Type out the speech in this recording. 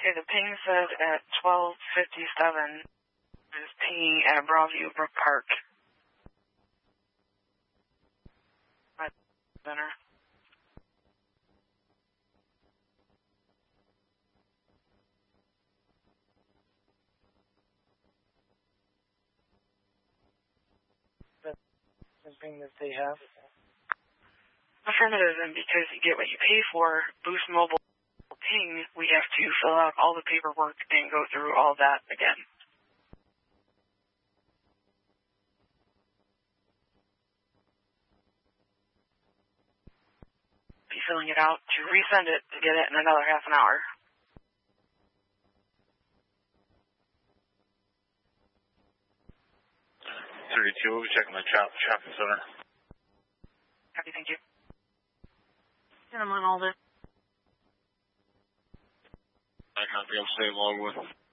Okay, the ping says at 12:57 is pinging at Broadview Brook Park. Center. That's something that they have? Affirmative, and because you get what you pay for, Boost Mobile ping, we have to fill out all the paperwork and go through all that again. Be filling it out to resend it to get it in another half an hour. We'll be checking the shopping center. Copy, thank you. And I'm on all this. I copy, I'll stay along with.